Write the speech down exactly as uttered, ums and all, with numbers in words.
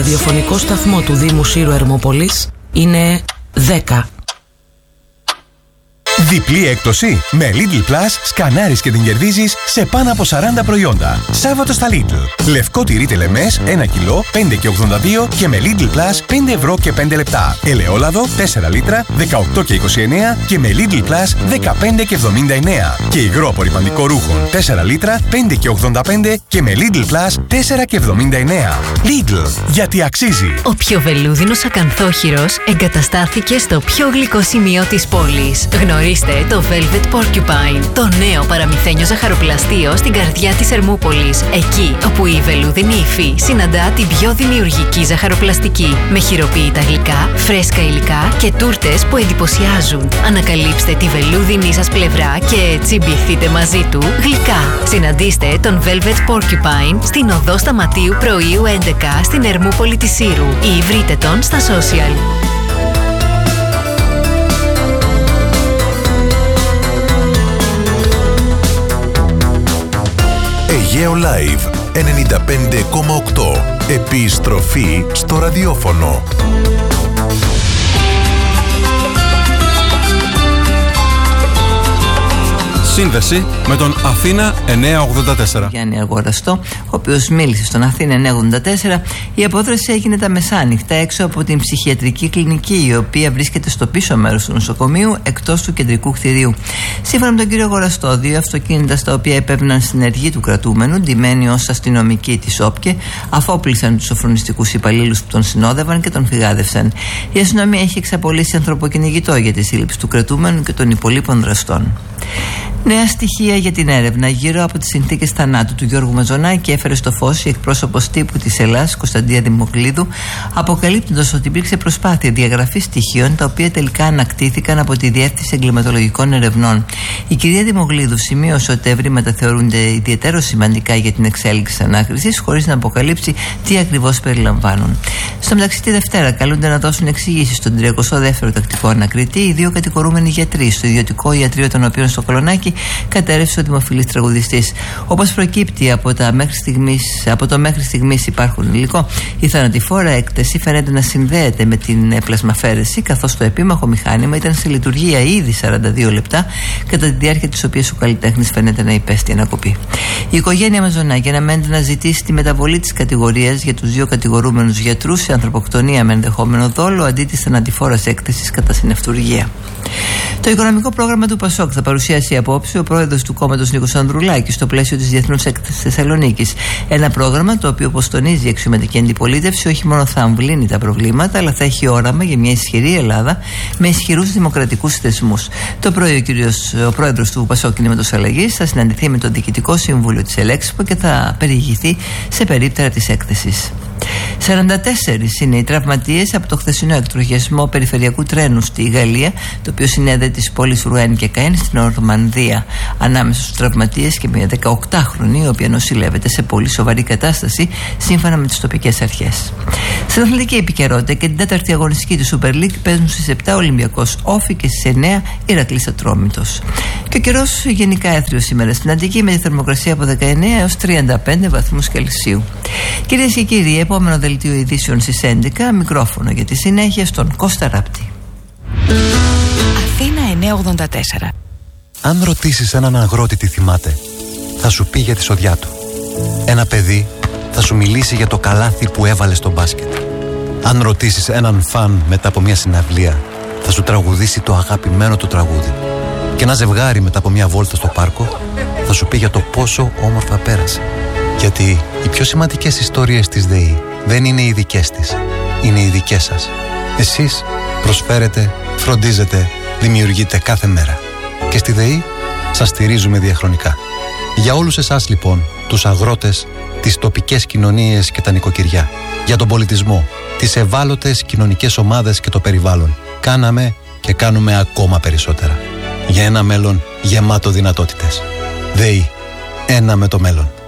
ραδιοφωνικό σταθμό του Δήμου Σύρου Ερμόπολης είναι δέκα. Διπλή έκπτωση. Με Lidl Plus σκανάρεις και την κερδίζεις σε πάνω από σαράντα προϊόντα. Σάββατο στα Lidl. Λευκό τυρί τελεμές ένα κιλό πέντε και ογδόντα δύο και με Lidl Plus πέντε ευρώ και πέντε λεπτά. Ελαιόλαδο τέσσερα λίτρα δεκαοκτώ και είκοσι εννέα και με Lidl Plus δεκαπέντε και εβδομήντα εννέα. Και υγρό απορρυπαντικό ρούχων τέσσερα λίτρα πέντε και ογδόντα πέντε και με Lidl Plus τέσσερα και εβδομήντα εννέα. Lidl, γιατί αξίζει. Ο πιο βελούδινος ακανθόχειρος εγκαταστάθηκε στο πιο γλυκό σημείο της πόλης. Γνωρίστε το Velvet Porcupine, το νέο παραμυθένιο ζαχαροπλαστείο στην καρδιά της Ερμούπολης. Εκεί όπου η βελούδινη υφή συναντά την πιο δημιουργική ζαχαροπλαστική. Με χειροποίητα γλυκά, φρέσκα υλικά και τούρτες που εντυπωσιάζουν. Ανακαλύψτε τη βελούδινη σας πλευρά και τσιμπηθείτε μαζί του γλυκά. Συναντήστε τον Velvet Porcupine στην οδό Σταματίου Πρωίου έντεκα στην Ερμούπολη της Σύρου ή βρείτε τον στα social. Αιγαίο Live ενενήντα πέντε κόμμα οκτώ. Επιστροφή στο ραδιόφωνο. Σύνδεση με τον Αθήνα εννιακόσια ογδόντα τέσσερα. Γιάννη Αγοραστό, ο οποίος μίλησε στον Αθήνα εννιακόσια ογδόντα τέσσερα. Η απόδραση έγινε τα μεσάνυχτα έξω από την ψυχιατρική κλινική, η οποία βρίσκεται στο πίσω μέρος του νοσοκομείου, εκτός του κεντρικού κτηρίου. Σύμφωνα με τον κύριο Αγοραστό, δύο αυτοκίνητα στα οποία επέβαιναν στην εργή του κρατούμενου, ντυμένοι ως αστυνομικοί της ΟΠΚΕ, αφόπλησαν τους σοφρονιστικούς υπαλλήλους που τον συνόδευαν και τον φυγάδευσαν. Η αστυνομία έχει εξαπολύσει ανθρωποκυνηγητό για τη σύλληψη του κρατούμενου και των υπολείπων δραστών. Νέα στοιχεία για την έρευνα γύρω από τις συνθήκες θανάτου του Γιώργου Μαζονάκη έφερε στο φως η εκπρόσωπος τύπου της Ελλάς, Κωνσταντία Δημοκλίδου, αποκαλύπτοντας ότι υπήρξε προσπάθεια διαγραφής στοιχείων τα οποία τελικά ανακτήθηκαν από τη Διεύθυνση Εγκληματολογικών Ερευνών. Η κυρία Δημοκλίδου σημείωσε ότι τα ευρήματα θεωρούνται ιδιαίτερα σημαντικά για την εξέλιξη της ανάκρισης, χωρίς να αποκαλύψει τι ακριβώς περιλαμβάνουν. Στο μεταξύ, τη Δευτέρα καλούνται να δώσουν εξηγήσεις στον τριακοστό δεύτερο τακτικό ανακριτή οι δύο κατηγορούμενοι γιατροί στο ιδιωτικό ιατρείο των οποίων στο Κολονάκι κατέρευσε ο δημοφιλής τραγουδιστής. Όπως προκύπτει από, τα μέχρι στιγμής, από το μέχρι στιγμής υπάρχουν υλικό, η θανατηφόρα έκταση φαίνεται να συνδέεται με την πλασμαφέρεση, καθώς το επίμαχο μηχάνημα ήταν σε λειτουργία ήδη σαράντα δύο λεπτά, κατά τη διάρκεια της οποίας ο καλλιτέχνης φαίνεται να υπέστη ανακοπή. Η οικογένεια Μαζονάκη αναμένεται να ζητήσει τη μεταβολή της κατηγορίας για τους δύο κατηγορούμενους γιατρούς σε ανθρωποκτονία με ενδεχόμενο δόλο αντί της θανατηφόρας έκτασης κατά συνευτουργία. Το οικονομικό πρόγραμμα του ΠΑΣΟΚ θα παρουσιάσει απόψε ο πρόεδρος του κόμματος Νίκος Ανδρουλάκης στο πλαίσιο της Διεθνούς Έκθεσης Θεσσαλονίκης. Ένα πρόγραμμα το οποίο, όπως τονίζει η αξιωματική αντιπολίτευση, όχι μόνο θα αμβλύνει τα προβλήματα, αλλά θα έχει όραμα για μια ισχυρή Ελλάδα με ισχυρούς δημοκρατικούς θεσμούς. Το πρωί ο, κύριος, ο πρόεδρος του ΠΑΣΟΚ Κινήματος Αλλαγής θα συναντηθεί με το Διοικητικό Συμβούλιο της Ελέξπο και θα περιηγηθεί σε περίπτερα της έκθεσης. σαράντα τέσσερις είναι οι τραυματίες από το χθεσινό εκτροχιασμό περιφερειακού τρένου στη Γαλλία, το οποίο συνέδεε τις πόλεις Ρουέν και Καέν στην Ορμανδία. Ανάμεσα στους τραυματίες και μια δεκαοκτάχρονη, η οποία νοσηλεύεται σε πολύ σοβαρή κατάσταση, σύμφωνα με τις τοπικές αρχές. Στην αθλητική επικαιρότητα και την τέταρτη αγωνιστική του Super League παίζουν στις επτά Ολυμπιακός Όφη και στις εννέα Ηρακλής Ατρόμητος. Και ο καιρός γενικά έθριος σήμερα στην Αττική, με τη θερμοκρασία από δεκαεννέα έως τριάντα πέντε βαθμούς Κελσίου. Κυρίες και κύριοι, επόμενο δελτίο ειδήσεων στις έντεκα, μικρόφωνο για τη συνέχεια στον Κώστα Ράπτη. Αθήνα εννιακόσια ογδόντα τέσσερα. Αν ρωτήσεις έναν αγρότη τι θυμάται, θα σου πει για τη σοδιά του. Ένα παιδί θα σου μιλήσει για το καλάθι που έβαλε στο μπάσκετ. Αν ρωτήσεις έναν φαν μετά από μια συναυλία, θα σου τραγουδήσει το αγαπημένο του τραγούδι. Και ένα ζευγάρι μετά από μια βόλτα στο πάρκο θα σου πει για το πόσο όμορφα πέρασε. Γιατί οι πιο σημαντικές ιστορίες της ΔΕΗ δεν είναι οι δικές της, είναι οι δικές σας. Εσείς προσφέρετε, φροντίζετε, δημιουργείτε κάθε μέρα. Και στη ΔΕΗ σας στηρίζουμε διαχρονικά. Για όλους εσάς λοιπόν, τους αγρότες, τις τοπικές κοινωνίες και τα νοικοκυριά, για τον πολιτισμό, τις ευάλωτες κοινωνικές ομάδες και το περιβάλλον, κάναμε και κάνουμε ακόμα περισσότερα. Για ένα μέλλον γεμάτο δυνατότητες. ΔΕΗ, ένα με το μέλλον.